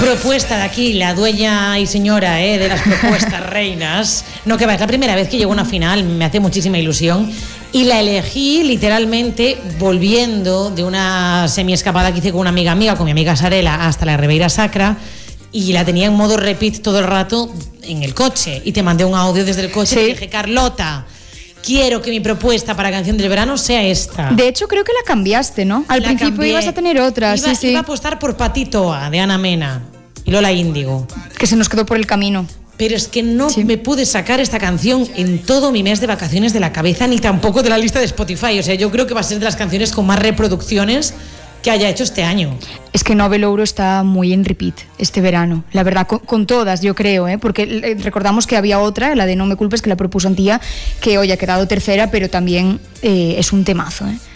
Propuesta de aquí, la dueña y señora de las propuestas reinas. No, que va, es la primera vez que llego a una final, me hace muchísima ilusión. Y la elegí literalmente volviendo de una semi-escapada que hice con una amiga mía, con mi amiga Sarela, hasta la Ribeira Sacra. Y la tenía en modo repeat todo el rato en el coche. Y te mandé un audio desde el coche y dije, Carlota, quiero que mi propuesta para Canción del Verano sea esta. De hecho, creo que la cambiaste, ¿no? Al principio ibas a tener otra. Iba a apostar por Patitoa, de Ana Mena y Lola Índigo. Que se nos quedó por el camino. Pero es que no me pude sacar esta canción en todo mi mes de vacaciones de la cabeza, ni tampoco de la lista de Spotify. O sea, yo creo que va a ser de las canciones con más reproducciones que haya hecho este año. Es que Nove Louro está muy en repeat este verano, la verdad, con todas, yo creo, porque recordamos que había otra, la de No me culpes, que la propuso Antía, que hoy ha quedado tercera, pero también es un temazo,